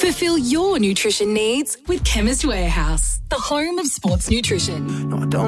Fulfill your nutrition needs with Chemist Warehouse, the home of sports nutrition. No, I don't